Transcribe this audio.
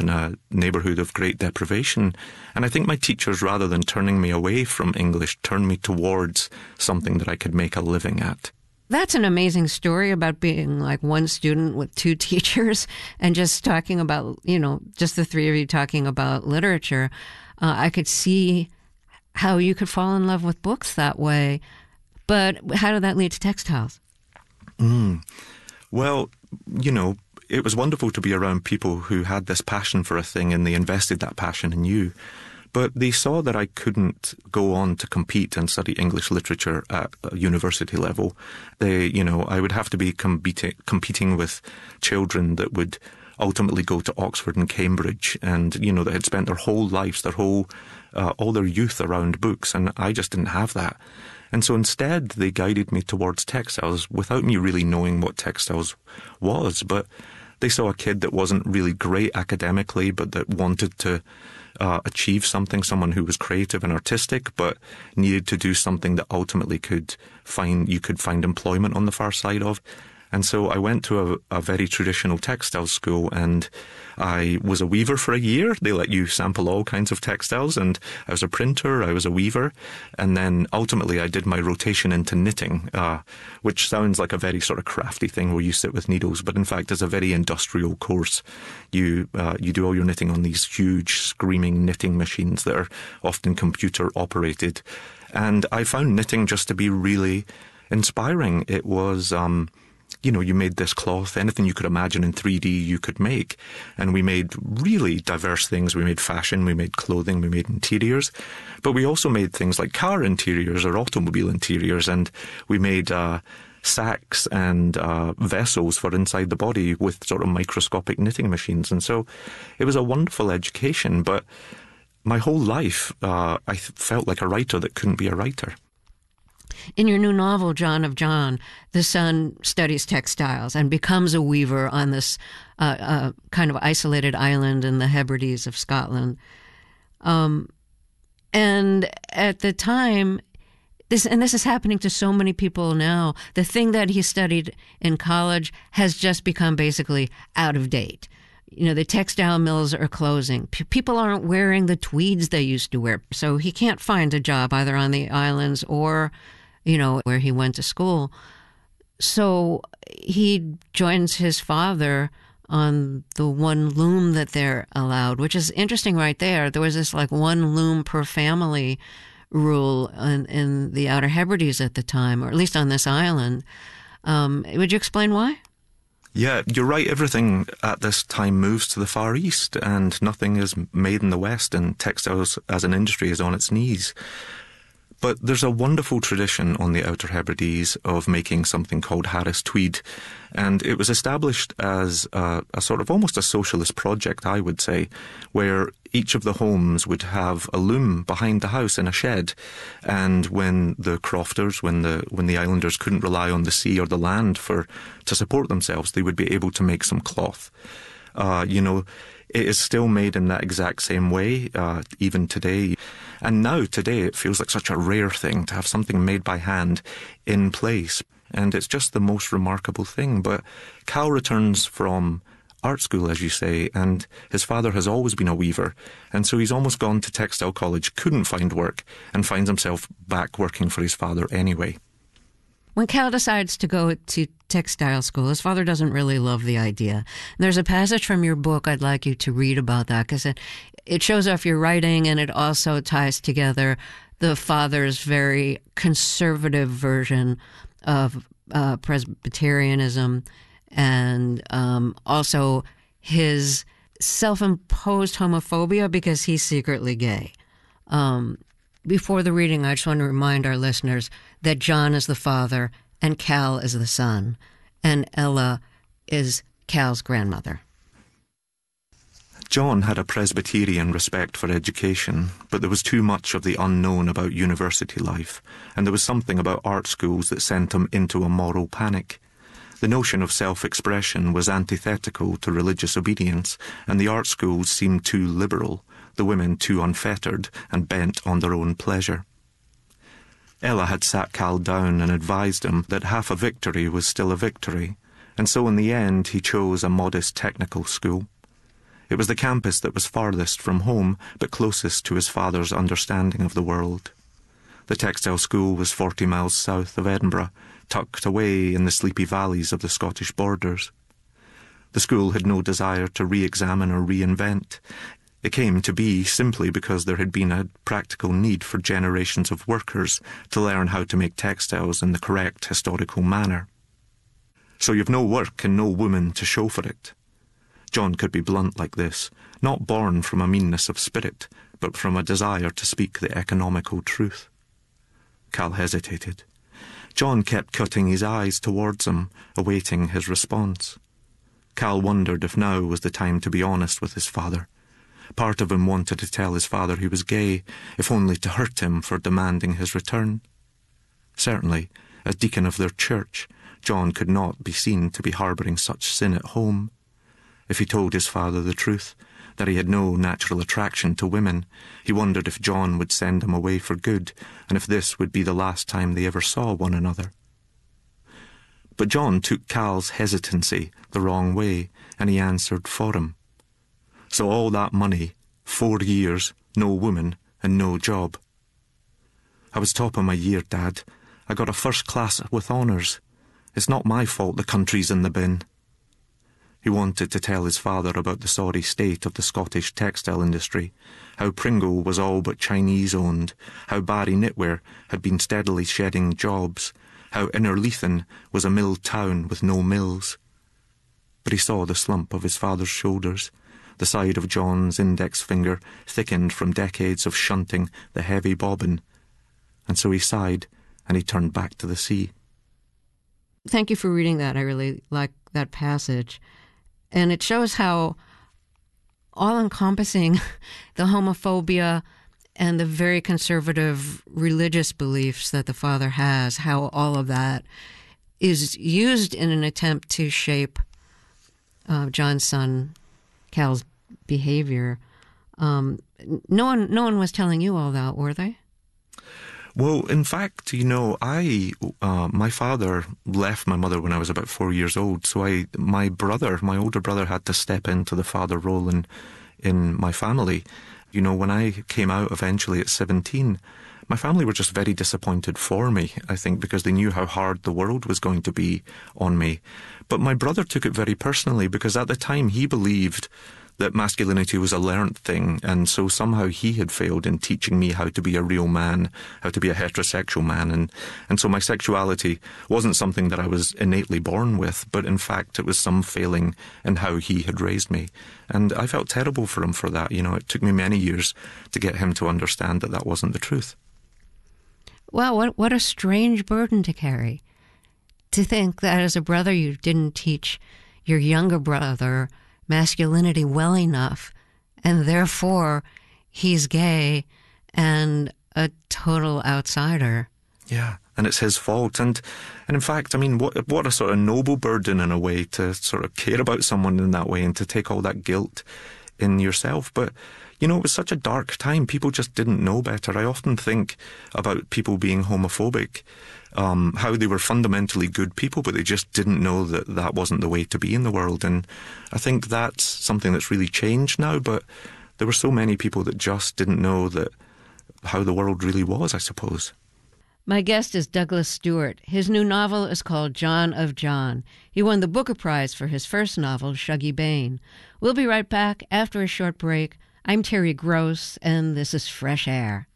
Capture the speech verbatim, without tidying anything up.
in a neighbourhood of great deprivation. And I think my teachers, rather than turning me away from English, turned me towards something that I could make a living at. That's an amazing story about being like one student with two teachers and just talking about, you know, just the three of you talking about literature. Uh, I could see how you could fall in love with books that way. But how did that lead to textiles? Mm. Well, you know, it was wonderful to be around people who had this passion for a thing and they invested that passion in you. But they saw that I couldn't go on to compete and study English literature at a university level. They, you know, I would have to be competing, competing with children that would ultimately go to Oxford and Cambridge and, you know, that had spent their whole lives, their whole, uh, all their youth around books. And I just didn't have that. And so instead they guided me towards textiles without me really knowing what textiles was. But they saw a kid that wasn't really great academically, but that wanted to uh, achieve something, someone who was creative and artistic, but needed to do something that ultimately could find, you could find employment on the far side of. And so I went to a, a very traditional textile school and I was a weaver for a year. They let you sample all kinds of textiles and I was a printer, I was a weaver. And then ultimately I did my rotation into knitting, uh, which sounds like a very sort of crafty thing where you sit with needles, but in fact is a very industrial course. You, uh, you do all your knitting on these huge screaming knitting machines that are often computer operated. And I found knitting just to be really inspiring. It was, um, you know, you made this cloth, anything you could imagine in three D you could make. And we made really diverse things. We made fashion, we made clothing, we made interiors. But we also made things like car interiors or automobile interiors. And we made uh, sacks and uh, vessels for inside the body with sort of microscopic knitting machines. And so it was a wonderful education. But my whole life, uh, I felt like a writer that couldn't be a writer. In your new novel, John of John, the son studies textiles and becomes a weaver on this uh, uh, kind of isolated island in the Hebrides of Scotland. Um, and at the time, this and this is happening to so many people now, the thing that he studied in college has just become basically out of date. You know, the textile mills are closing. P- people aren't wearing the tweeds they used to wear. So he can't find a job either on the islands or, you know, where he went to school. So he joins his father on the one loom that they're allowed, which is interesting right there. There was this like one loom per family rule in, in the Outer Hebrides at the time, or at least on this island. Um, would you explain why? Yeah, you're right. Everything at this time moves to the Far East and nothing is made in the West, and textiles as an industry is on its knees. But there's a wonderful tradition on the Outer Hebrides of making something called Harris Tweed. And it was established as a, a sort of almost a socialist project, I would say, where each of the homes would have a loom behind the house in a shed. And when the crofters, when the when the islanders couldn't rely on the sea or the land for to support themselves, they would be able to make some cloth. Uh, you know, it is still made in that exact same way, uh, even today. And now, today, it feels like such a rare thing to have something made by hand in place. And it's just the most remarkable thing. But Cal returns from art school, as you say, and his father has always been a weaver. And so he's almost gone to textile college, couldn't find work, and finds himself back working for his father anyway. When Cal decides to go to textile school, his father doesn't really love the idea. And there's a passage from your book I'd like you to read about that, because it, it shows off your writing and it also ties together the father's very conservative version of uh, Presbyterianism and um, also his self-imposed homophobia because he's secretly gay. Um, before the reading, I just want to remind our listeners that John is the father and Cal is the son, and Ella is Cal's grandmother. John had a Presbyterian respect for education, but there was too much of the unknown about university life, and there was something about art schools that sent him into a moral panic. The notion of self-expression was antithetical to religious obedience, and the art schools seemed too liberal, the women too unfettered and bent on their own pleasure. Ella had sat Cal down and advised him that half a victory was still a victory, and so in the end he chose a modest technical school. It was the campus that was farthest from home, but closest to his father's understanding of the world. The textile school was forty miles south of Edinburgh, tucked away in the sleepy valleys of the Scottish borders. The school had no desire to re-examine or reinvent. It came to be simply because there had been a practical need for generations of workers to learn how to make textiles in the correct historical manner. So you've no work and no woman to show for it. John could be blunt like this, not born from a meanness of spirit, but from a desire to speak the economical truth. Cal hesitated. John kept cutting his eyes towards him, awaiting his response. Cal wondered if now was the time to be honest with his father. Part of him wanted to tell his father he was gay, if only to hurt him for demanding his return. Certainly, as deacon of their church, John could not be seen to be harbouring such sin at home. If he told his father the truth, that he had no natural attraction to women, he wondered if John would send him away for good, and if this would be the last time they ever saw one another. But John took Cal's hesitancy the wrong way, and he answered for him. So all that money, four years, no woman, and no job. I was top of my year, Dad. I got a first class with honours. It's not my fault the country's in the bin. He wanted to tell his father about the sorry state of the Scottish textile industry, how Pringle was all but Chinese-owned, how Barry Knitwear had been steadily shedding jobs, how Innerleithen was a mill town with no mills. But he saw the slump of his father's shoulders. The side of John's index finger thickened from decades of shunting the heavy bobbin, and so he sighed and he turned back to the sea. Thank you for reading that. I really like that passage. And it shows how all-encompassing the homophobia and the very conservative religious beliefs that the father has, how all of that is used in an attempt to shape uh, John's son, Cal's behavior. Um, no one, no one was telling you all that, were they? Well, in fact, you know, I, uh, my father left my mother when I was about four years old. So I, my brother, my older brother had to step into the father role in, in my family. You know, when I came out eventually at seventeen, my family were just very disappointed for me, I think, because they knew how hard the world was going to be on me. But my brother took it very personally because at the time he believed that masculinity was a learnt thing, and so somehow he had failed in teaching me how to be a real man, how to be a heterosexual man, and, and so my sexuality wasn't something that I was innately born with, but in fact it was some failing in how he had raised me. And I felt terrible for him for that. You know, it took me many years to get him to understand that that wasn't the truth. Well, what what a strange burden to carry. To think that as a brother you didn't teach your younger brother masculinity well enough, and therefore he's gay and a total outsider. Yeah, and it's his fault. And and in fact, I mean, what what a sort of noble burden in a way to sort of care about someone in that way and to take all that guilt in yourself. But, you know, it was such a dark time. People just didn't know better. I often think about people being homophobic, um, how they were fundamentally good people, but they just didn't know that that wasn't the way to be in the world. And I think that's something that's really changed now, but there were so many people that just didn't know that how the world really was, I suppose. My guest is Douglas Stuart. His new novel is called John of John. He won the Booker Prize for his first novel, Shuggie Bain. We'll be right back after a short break. I'm Terry Gross, and this is Fresh Air.